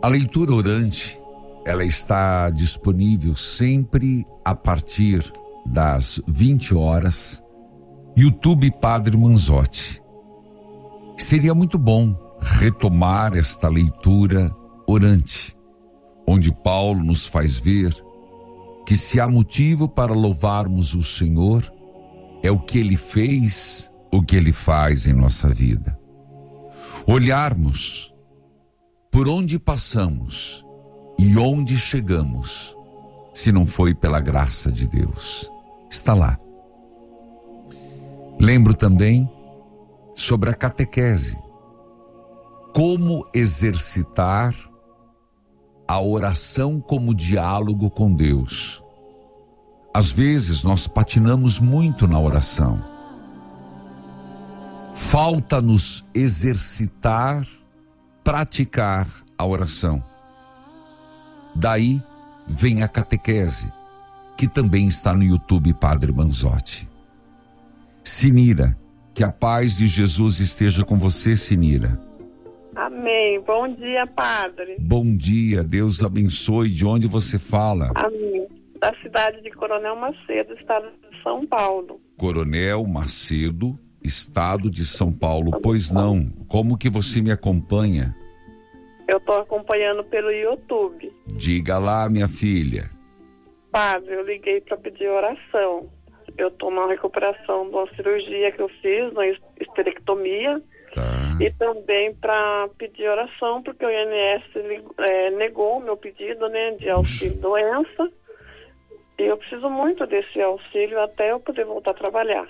A leitura orante, ela está disponível sempre a partir das 20 horas, YouTube Padre Manzotti. Seria muito bom retomar esta leitura orante, onde Paulo nos faz ver que se há motivo para louvarmos o Senhor, é o que Ele fez, o que Ele faz em nossa vida. Olharmos por onde passamos e onde chegamos, se não foi pela graça de Deus. Está lá. Lembro também sobre a catequese. Como exercitar a oração como diálogo com Deus. Às vezes nós patinamos muito na oração. Falta-nos exercitar, praticar a oração. Daí vem a catequese, que também está no YouTube Padre Manzotti. Sinira, que a paz de Jesus esteja com você, Sinira. Amém. Bom dia, Padre. Bom dia, Deus abençoe. De onde você fala? Amém. Da cidade de Coronel Macedo, estado de São Paulo. Coronel Macedo, estado de São Paulo. Pois não, como que você me acompanha? Eu estou acompanhando pelo YouTube. Diga lá, minha filha. Padre, eu liguei para pedir oração. Eu estou na recuperação de uma cirurgia que eu fiz, uma esterectomia. Tá. E também para pedir oração, porque o INSS negou o meu pedido, né, de auxílio doença. E eu preciso muito desse auxílio até eu poder voltar a trabalhar.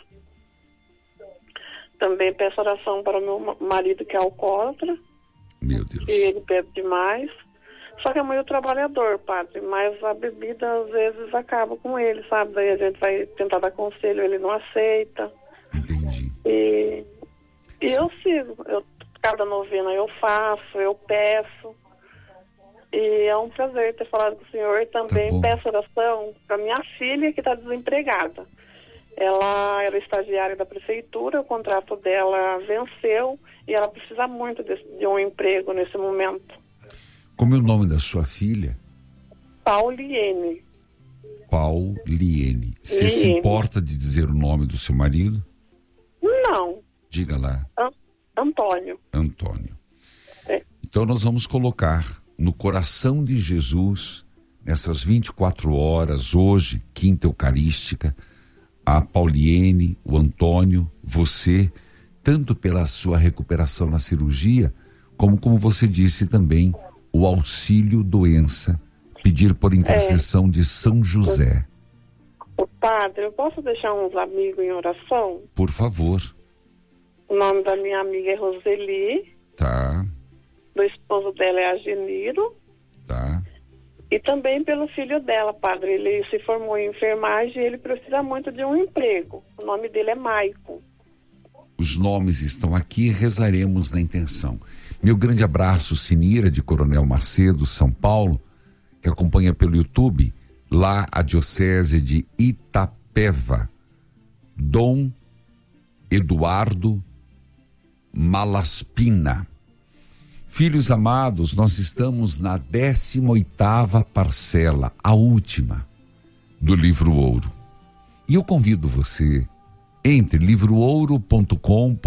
Também peço oração para o meu marido, que é alcoólatra. Meu Deus. E ele bebe demais. Só que é muito trabalhador, Padre. Mas a bebida às vezes acaba com ele, sabe? Daí a gente vai tentar dar conselho, ele não aceita. Entendi. E eu sigo. Cada novena eu faço, eu peço. E é um prazer ter falado com o senhor. E também peço oração para minha filha, que está desempregada. Ela era estagiária da prefeitura, o contrato dela venceu e ela precisa muito de um emprego nesse momento. Como é o nome da sua filha? Pauliene. Pauliene. Você se importa de dizer o nome do seu marido? Não. Diga lá. Antônio. Antônio. É. Então nós vamos colocar no coração de Jesus, nessas 24 horas, hoje, quinta eucarística, a Pauliene, o Antônio, você, tanto pela sua recuperação na cirurgia, como você disse também, o auxílio doença, pedir por intercessão de São José. O Padre, eu posso deixar uns amigos em oração? Por favor. O nome da minha amiga é Roseli. Tá. Do esposo dela é Ageniro. Tá. E também pelo filho dela, Padre. Ele se formou em enfermagem e ele precisa muito de um emprego. O nome dele é Maicon. Os nomes estão aqui, rezaremos na intenção. Meu grande abraço, Sinira, de Coronel Macedo, São Paulo, que acompanha pelo YouTube, lá a Diocese de Itapeva. Dom Eduardo Malaspina. Filhos amados, nós estamos na 18ª parcela, a última, do Livro Ouro. E eu convido você, entre livroouro.com.br,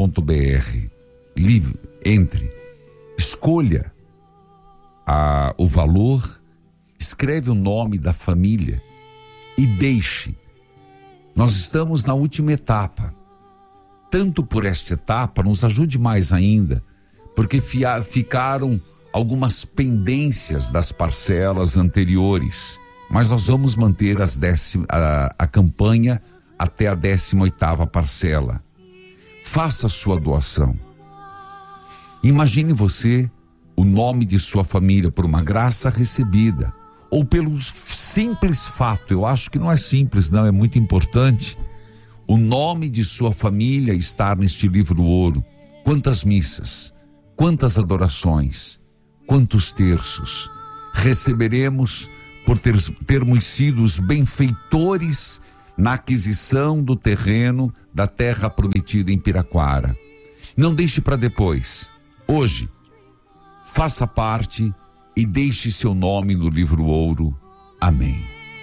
entre, escolha o valor, escreve o nome da família e deixe. Nós estamos na última etapa. Tanto por esta etapa, nos ajude mais ainda, porque ficaram algumas pendências das parcelas anteriores, mas nós vamos manter a campanha até a 18ª parcela. Faça a sua doação. Imagine você o nome de sua família por uma graça recebida, ou pelo simples fato, eu acho que não é simples não, é muito importante, o nome de sua família estar neste livro ouro. Quantas missas, quantas adorações, quantos terços receberemos por termos sido os benfeitores na aquisição do terreno da terra prometida em Piraquara. Não deixe para depois. Hoje, faça parte e deixe seu nome no livro ouro. Amém.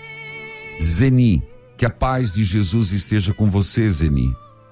Zeni, que a paz de Jesus esteja com você, Zeni.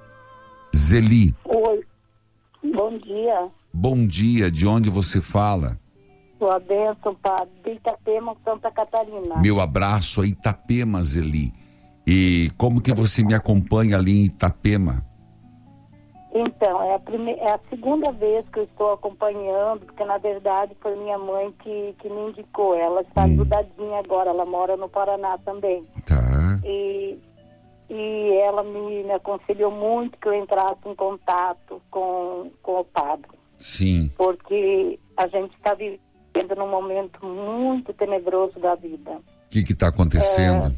Zeli. Oi, bom dia. Bom dia, de onde você fala? Sua bênção, Padre, de Itapema, Santa Catarina. Meu abraço a Itapema, Zeli. E como que você me acompanha ali em Itapema? Então, é a segunda vez que eu estou acompanhando, porque na verdade foi minha mãe que me indicou. Ela está grudadinha agora, ela mora no Paraná também. Tá. E ela me aconselhou muito que eu entrasse em contato com o padre. Sim. Porque a gente está vivendo num momento muito tenebroso da vida. O que está acontecendo?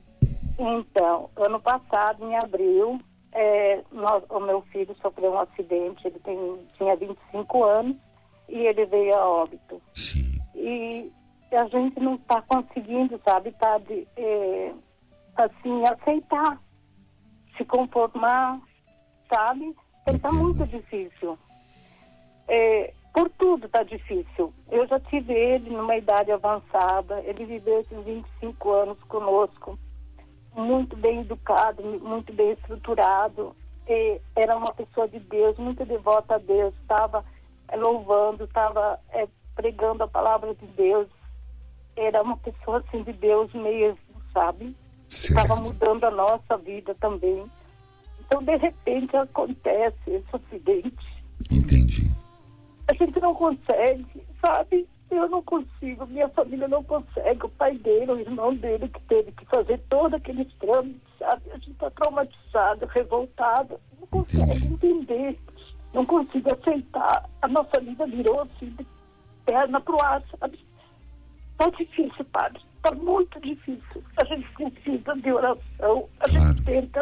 Então, ano passado, em abril, o meu filho sofreu um acidente. Ele tinha 25 anos e ele veio a óbito. Sim. E a gente não está conseguindo, sabe, padre, assim, aceitar, se conformar, sabe? Está muito difícil. Por tudo está difícil. Eu já tive ele numa idade avançada, ele viveu esses 25 anos conosco, muito bem educado, muito bem estruturado, era uma pessoa de Deus, muito devota a Deus, estava louvando, estava pregando a palavra de Deus, era uma pessoa assim de Deus mesmo, sabe? Estava mudando a nossa vida também. Então, de repente, acontece esse acidente. Entendi. A gente não consegue, sabe? Eu não consigo, minha família não consegue. O pai dele, o irmão dele, que teve que fazer todos aqueles trâmites, sabe? A gente está traumatizado, revoltado. Não consegue entender, não consigo aceitar. A nossa vida virou assim, de perna pro ar, sabe? Tá difícil, padre. Tá muito difícil. A gente precisa de oração. A gente tenta.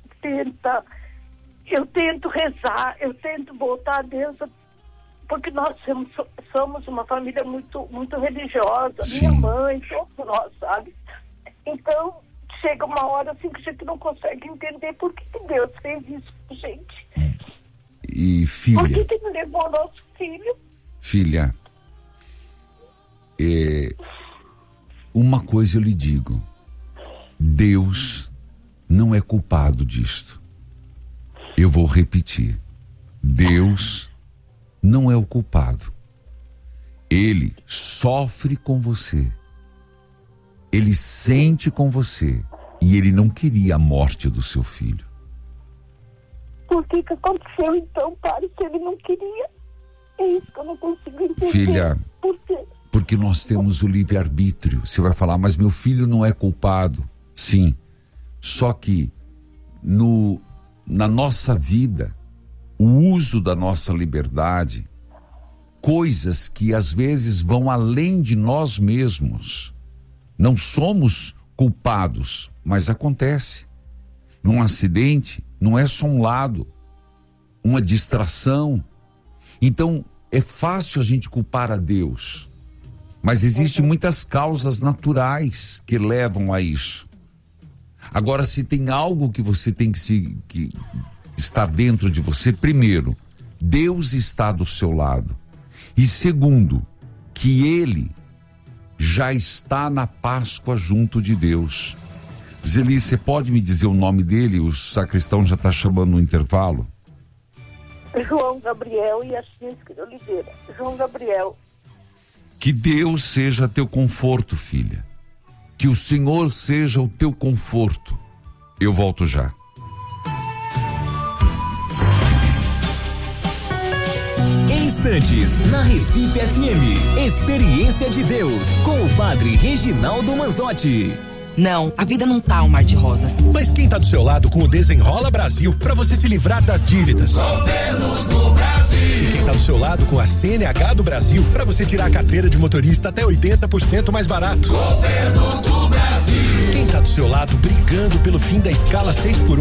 Eu tento rezar, eu tento voltar a Deus, porque nós somos uma família muito, muito religiosa. Sim. Minha mãe, todos nós, sabe? Então, chega uma hora assim que a gente não consegue entender por que Deus fez isso com a gente. E filha... Por que Ele levou o nosso filho? Filha, uma coisa eu lhe digo: Deus não é culpado disto. Eu vou repetir: Deus não é o culpado. Ele sofre com você, ele sente com você, e ele não queria a morte do seu filho. Por que aconteceu então, padre, se ele não queria? É isso que eu não consigo entender. Filha, por quê? Porque nós temos o livre-arbítrio. Você vai falar, mas meu filho não é culpado. Sim, só que na nossa vida, o uso da nossa liberdade, coisas que às vezes vão além de nós mesmos. Não somos culpados, mas acontece. Num acidente, não é só um lado, uma distração. Então, é fácil a gente culpar a Deus, mas existem muitas causas naturais que levam a isso. Agora, se tem algo que você tem que estar dentro de você, primeiro, Deus está do seu lado. E segundo, que Ele já está na Páscoa junto de Deus. Zeli, você pode me dizer o nome dele? O sacristão já está chamando no intervalo. João Gabriel e Assis de Oliveira. João Gabriel. Que Deus seja teu conforto, filha. Que o Senhor seja o teu conforto. Eu volto já. Instantes, na Recife FM. Experiência de Deus, com o Padre Reginaldo Manzotti. Não, a vida não tá um mar de rosas. Mas quem tá do seu lado com o Desenrola Brasil pra você se livrar das dívidas? Governo do Brasil. E quem tá do seu lado com a CNH do Brasil pra você tirar a carteira de motorista até 80% mais barato? Governo do Brasil. Quem tá do seu lado brigando pelo fim da escala 6x1